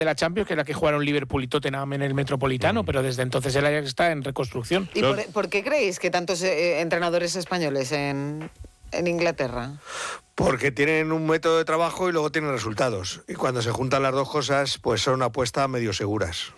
de la Champions, que es la que jugaron Liverpool y Tottenham en el Metropolitano, pero desde entonces el Ajax está en reconstrucción. ¿Y por qué creéis que tantos entrenadores españoles en Inglaterra? Porque tienen un método de trabajo y luego tienen resultados. Y cuando se juntan las dos cosas, pues son una apuesta medio seguras.